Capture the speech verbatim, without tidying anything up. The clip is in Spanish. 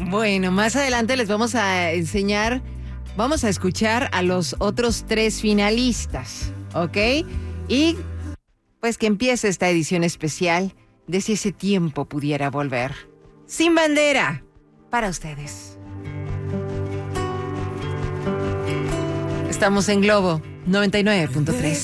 Bueno, más adelante les vamos a enseñar, vamos a escuchar a los otros tres finalistas, ¿ok? Y pues que empiece esta edición especial de Si ese tiempo pudiera volver. Sin bandera, para ustedes. Estamos en Globo noventa y nueve punto tres.